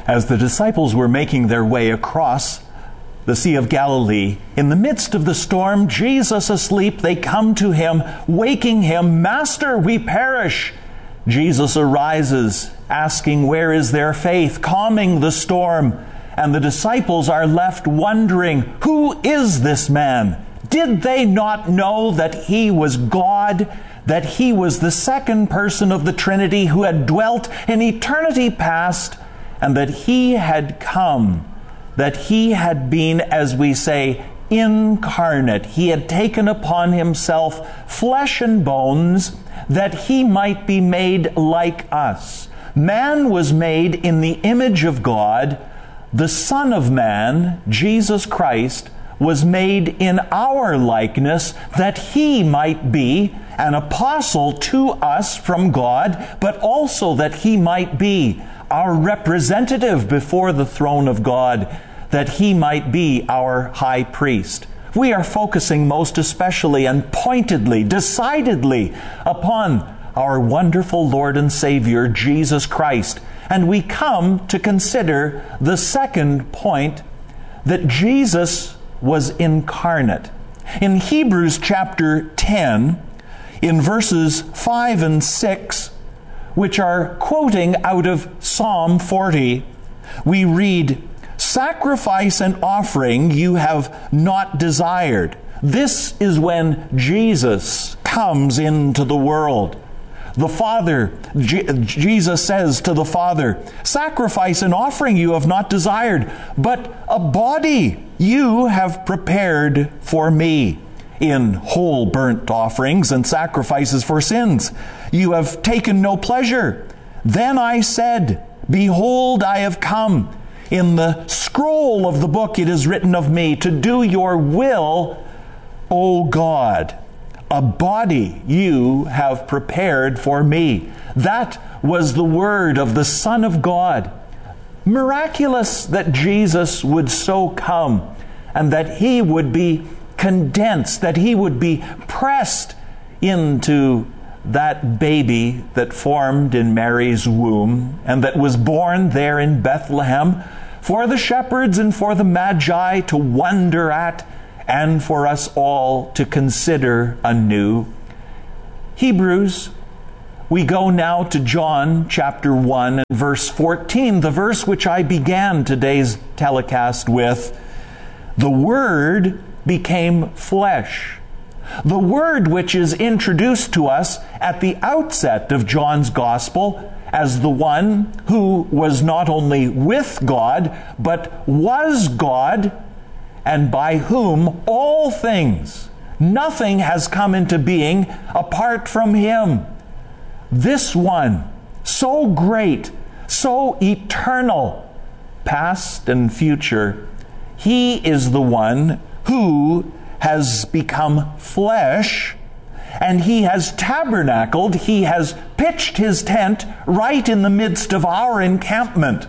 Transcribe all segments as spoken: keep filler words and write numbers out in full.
As the disciples were making their way across the Sea of Galilee, in the midst of the storm, Jesus asleep, they come to him, waking him, "Master, we perish." Jesus arises, asking, "Where is their faith?" calming the storm. And the disciples are left wondering, "Who is this man?" Did they not know that he was God, that he was the second person of the Trinity who had dwelt in eternity past, and that he had come, that he had been, as we say, incarnate. He had taken upon himself flesh and bones, that he might be made like us. Man was made in the image of God. The Son of Man, Jesus Christ, was made in our likeness, that he might be an apostle to us from God, but also that he might be our representative before the throne of God, that he might be our high priest. We are focusing most especially and pointedly, decidedly upon our wonderful Lord and Savior, Jesus Christ. And we come to consider the second point, that Jesus was incarnate. In Hebrews chapter ten, in verses five and six, which are quoting out of Psalm forty, we read, "Sacrifice and offering you have not desired." This is when Jesus comes into the world. The Father, J- Jesus says to the Father, "Sacrifice and offering you have not desired, but a body you have prepared for me. In whole burnt offerings and sacrifices for sins you have taken no pleasure. Then I said, Behold, I have come. In the scroll of the book it is written of me, to do your will, O God. A body you have prepared for me." That was the word of the Son of God. Miraculous that Jesus would so come, and that he would be condensed, that he would be pressed into that baby that formed in Mary's womb, and that was born there in Bethlehem, for the shepherds and for the Magi to wonder at, and for us all to consider anew. Hebrews, we go now to John chapter one and verse fourteen, the verse which I began today's telecast with. The Word became flesh. The Word which is introduced to us at the outset of John's Gospel as the one who was not only with God, but was God, and by whom all things, nothing has come into being apart from him. This one, so great, so eternal, past and future, he is the one who has become flesh, and he has tabernacled, he has pitched his tent right in the midst of our encampment.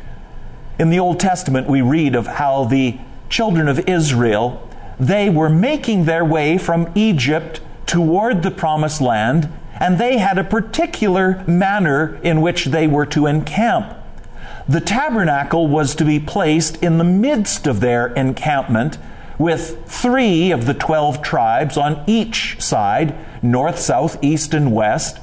In the Old Testament, we read of how the children of Israel, they were making their way from Egypt toward the Promised Land, and they had a particular manner in which they were to encamp. The tabernacle was to be placed in the midst of their encampment, with three of the twelve tribes on each side, north, south, east, and west.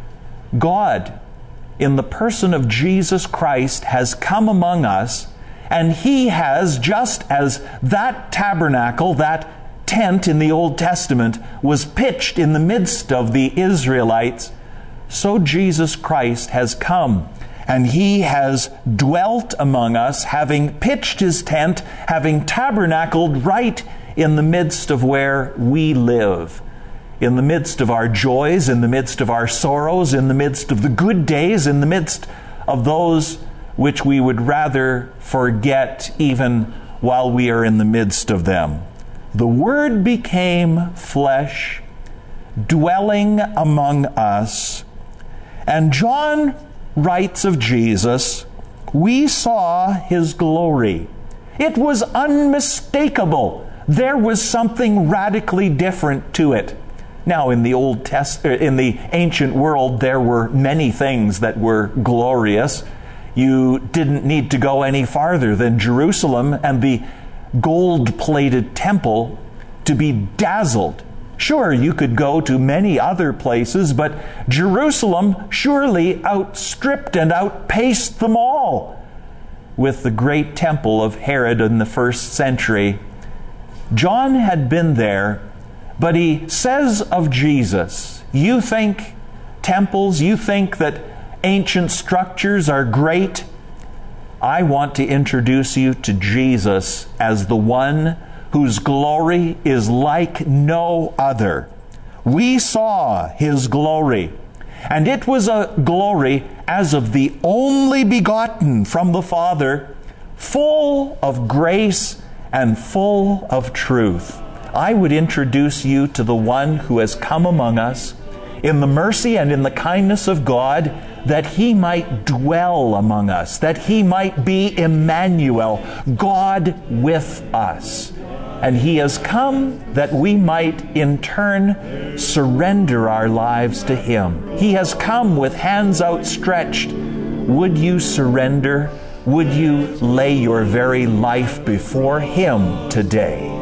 God, in the person of Jesus Christ, has come among us, and he has, just as that tabernacle, that tent in the Old Testament, was pitched in the midst of the Israelites, so Jesus Christ has come, and he has dwelt among us, having pitched his tent, having tabernacled right in the midst of where we live. In the midst of our joys, in the midst of our sorrows, in the midst of the good days, in the midst of those which we would rather forget even while we are in the midst of them. The Word became flesh, dwelling among us. And John writes of Jesus, "We saw his glory. It was unmistakable. There was something radically different to it." Now, in the Old Test, in the ancient world, there were many things that were glorious. You didn't need to go any farther than Jerusalem and the gold-plated temple to be dazzled. Sure, you could go to many other places, but Jerusalem surely outstripped and outpaced them all. With the great temple of Herod in the first century, John had been there, but he says of Jesus, you think temples, you think that ancient structures are great? I want to introduce you to Jesus as the one whose glory is like no other. We saw His glory, and it was a glory as of the only begotten from the Father, full of grace and full of truth. I would introduce you to the one who has come among us in the mercy and in the kindness of God, that He might dwell among us, that He might be Emmanuel, God with us. And He has come that we might in turn surrender our lives to Him. He has come with hands outstretched. Would you surrender? Would you lay your very life before Him today?